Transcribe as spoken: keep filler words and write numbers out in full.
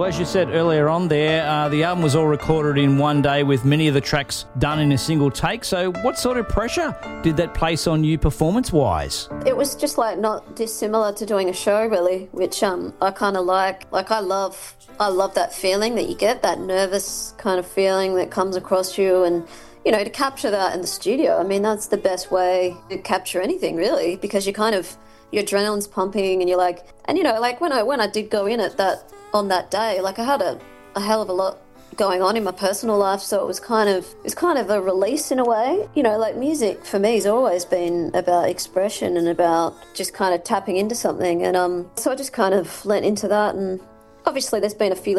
Well, as you said earlier on there, uh, the album was all recorded in one day with many of the tracks done in a single take. So what sort of pressure did that place on you performance-wise? It was just like not dissimilar to doing a show, really, which um, I kind of like. Like I love, I love that feeling that you get, that nervous kind of feeling that comes across you, and you know, to capture that in the studio, I mean, that's the best way to capture anything, really, because you kind of, your adrenaline's pumping and you're like, and you know, like when I when I did go in at that, on that day, like I had a, a hell of a lot going on in my personal life, so it was kind of, it was kind of a release in a way. You know, like music for me has always been about expression and about just kind of tapping into something, and um, so I just kind of lent into that, and obviously there's been a few